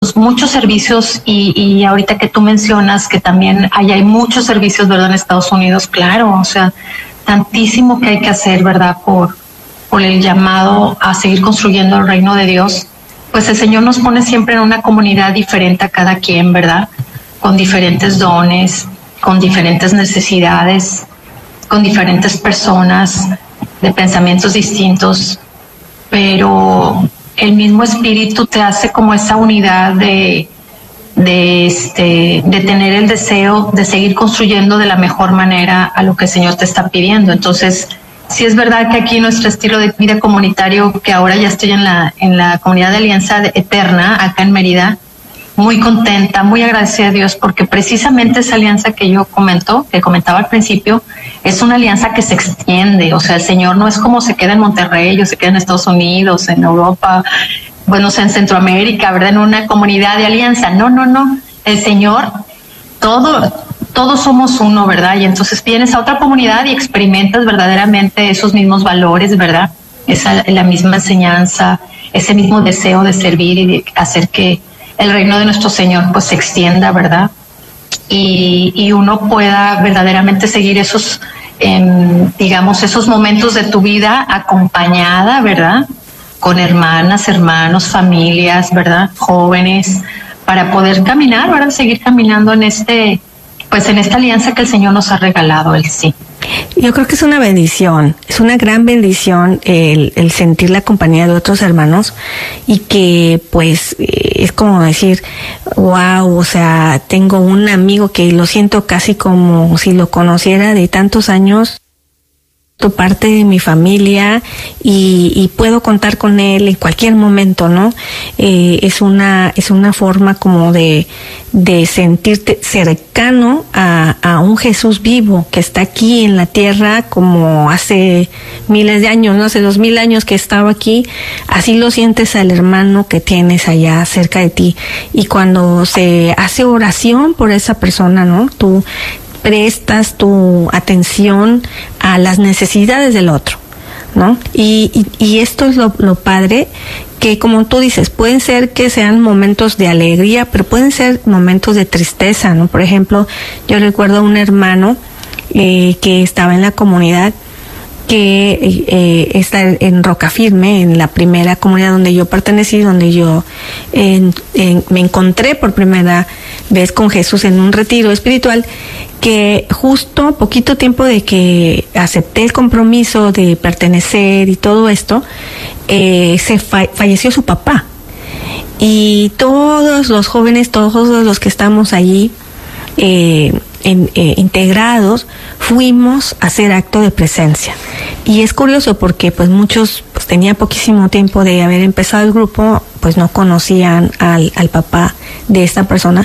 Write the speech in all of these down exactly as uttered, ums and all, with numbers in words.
pues muchos servicios y, y ahorita que tú mencionas que también hay, hay muchos servicios, ¿verdad? En Estados Unidos, claro, o sea, tantísimo que hay que hacer, ¿verdad? Por, por el llamado a seguir construyendo el reino de Dios. Pues el Señor nos pone siempre en una comunidad diferente a cada quien, ¿verdad? Con diferentes dones, con diferentes necesidades, con diferentes personas, de pensamientos distintos, pero el mismo Espíritu te hace como esa unidad de, de, este, de tener el deseo de seguir construyendo de la mejor manera a lo que el Señor te está pidiendo. Entonces, sí es verdad que aquí nuestro estilo de vida comunitario, que ahora ya estoy en la, en la comunidad de Alianza Eterna, acá en Mérida, muy contenta, muy agradecida a Dios, porque precisamente esa alianza que yo comento, que comentaba al principio, es una alianza que se extiende. O sea, el Señor no es como se queda en Monterrey o se queda en Estados Unidos, en Europa, bueno, o sea, en Centroamérica, ¿verdad? En una comunidad de alianza. No, no, no. El Señor, todo, todos somos uno, ¿verdad? Y entonces vienes a otra comunidad y experimentas verdaderamente esos mismos valores, ¿verdad? Esa, la misma enseñanza, ese mismo deseo de servir y de hacer que el reino de nuestro Señor pues se extienda, ¿verdad? Y, y uno pueda verdaderamente seguir esos, eh, digamos, esos momentos de tu vida acompañada, ¿verdad? Con hermanas, hermanos, familias, ¿verdad? Jóvenes, para poder caminar, ¿verdad? Seguir caminando en este, pues en esta alianza que el Señor nos ha regalado, Él sí. Yo creo que es una bendición, es una gran bendición el, el sentir la compañía de otros hermanos y que pues es como decir, wow, o sea, tengo un amigo que lo siento casi como si lo conociera de tantos años, parte de mi familia y, y puedo contar con él en cualquier momento, ¿no? Eh, es una es una forma como de de sentirte cercano a, a un Jesús vivo que está aquí en la tierra como hace miles de años, no hace dos mil años que estaba aquí. Así lo sientes al hermano que tienes allá cerca de ti, y cuando se hace oración por esa persona, ¿no? Tú prestas tu atención a las necesidades del otro, ¿no? Y, y, y esto es lo, lo padre, que como tú dices, pueden ser que sean momentos de alegría, pero pueden ser momentos de tristeza, ¿no? Por ejemplo, yo recuerdo a un hermano eh, que estaba en la comunidad, que eh, está en Rocafirme, en la primera comunidad donde yo pertenecí, donde yo en, en, me encontré por primera vez con Jesús en un retiro espiritual, que justo poquito tiempo de que acepté el compromiso de pertenecer y todo esto, eh, se fa- falleció su papá. Y todos los jóvenes, todos los que estamos allí, eh, En, eh, integrados, fuimos a hacer acto de presencia. Y es curioso porque pues muchos pues tenía poquísimo tiempo de haber empezado el grupo, pues no conocían al, al papá de esta persona,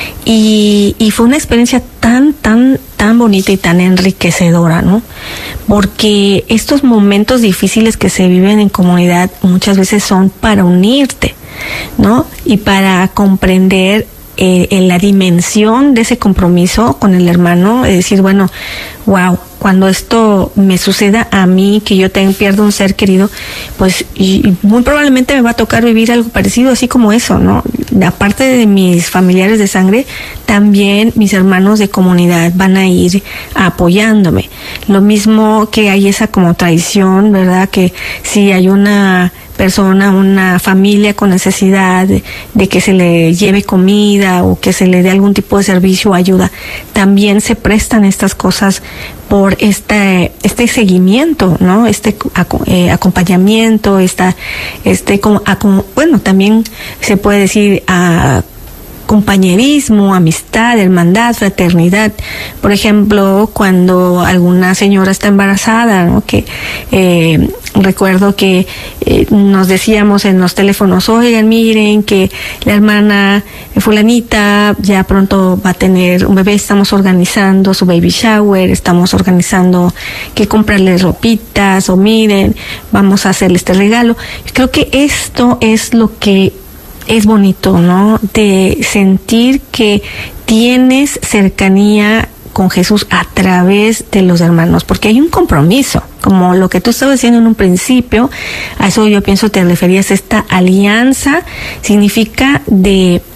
y, y fue una experiencia tan, tan, tan bonita y tan enriquecedora, ¿no? Porque estos momentos difíciles que se viven en comunidad muchas veces son para unirte, ¿no? Y para comprender Eh, en la dimensión de ese compromiso con el hermano, es decir, bueno, wow, cuando esto me suceda a mí, que yo tengo, pierdo un ser querido, pues y, y muy probablemente me va a tocar vivir algo parecido, así como eso, ¿no? Aparte de mis familiares de sangre, también mis hermanos de comunidad van a ir apoyándome. Lo mismo que hay esa como tradición, ¿verdad? Que si hay una persona, una familia con necesidad de, de que se le lleve comida o que se le dé algún tipo de servicio o ayuda, también se prestan estas cosas por este este seguimiento, ¿no? Este eh, acompañamiento, esta este como bueno, también se puede decir a compañerismo, amistad, hermandad, fraternidad. Por ejemplo, cuando alguna señora está embarazada, ¿no? Que eh, recuerdo que eh, nos decíamos en los teléfonos, oigan, miren que la hermana fulanita ya pronto va a tener un bebé, estamos organizando su baby shower, estamos organizando que comprarle ropitas, o miren, vamos a hacerle este regalo. Creo que esto es lo que es bonito, ¿no? De sentir que tienes cercanía con Jesús a través de los hermanos, porque hay un compromiso, como lo que tú estabas diciendo en un principio, a eso yo pienso te referías, esta alianza significa de